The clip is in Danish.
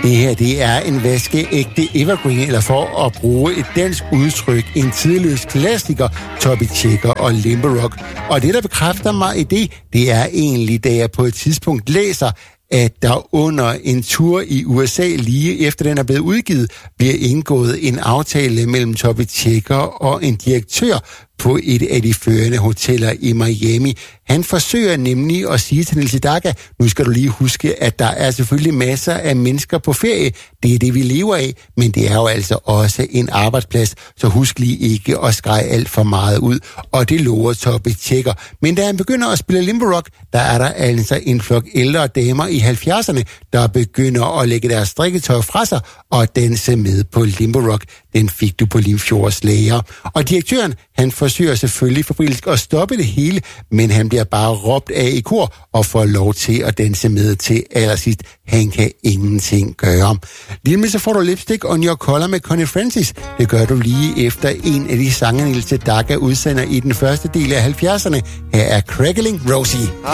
Det her, det er en vaskeægte evergreen, eller for at bruge et dansk udtryk, en tidløs klassiker, Toppie Checker og Limbo Rock. Og det, der bekræfter mig i det er egentlig, da jeg på et tidspunkt læser, at der under en tur i USA, lige efter den er blevet udgivet, bliver indgået en aftale mellem Toppie Checker og en direktør på et af de førende hoteller i Miami. Han forsøger nemlig at sige til Niels Sedaka, nu skal du lige huske, at der er selvfølgelig masser af mennesker på ferie. Det er det, vi lever af, men det er jo altså også en arbejdsplads, så husk lige ikke at skræge alt for meget ud. Og det lover Toppie Checker. Men da han begynder at spille Limbo Rock, der er der altså en flok ældre damer i 70'erne, der begynder at lægge deres strikketøj fra sig og danse med på Limbo Rock. Den fik du på Limfjords Lager. Og direktøren, han forsøger selvfølgelig febrilsk at stoppe det hele, men han bliver bare råbt af i kor og får lov til at danse med til allersidst. Han kan ingenting gøre. Lige med så får du Lipstick on Your Collar med Connie Francis. Det gør du lige efter en af de sange, Niels Sedaka udsender i den første del af 70'erne. Her er Crackling Rosie.